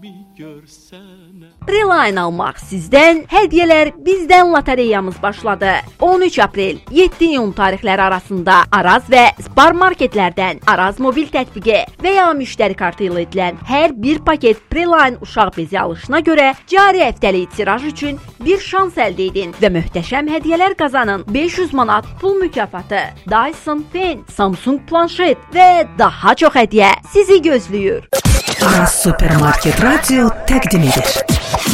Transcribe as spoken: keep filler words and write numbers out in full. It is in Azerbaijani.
Preline almaq sizdən, hədiyyələr bizdən lotereyamız başladı. on üç aprel, yeddi iyun tarixləri arasında Araz və Spar marketlərdən Araz mobil tətbiqi və ya müştəri kartı ilə edilən hər bir paket Preline uşaq bezi alışına görə cari həftəlik tiraj üçün bir şans əldə edin və möhtəşəm hədiyyələr qazanın. beş yüz manat pul mükafatı, Dyson Pen, Samsung planşet və daha çox hədiyyə sizi gözləyir. Araz Supermarket Radio təqdim edir.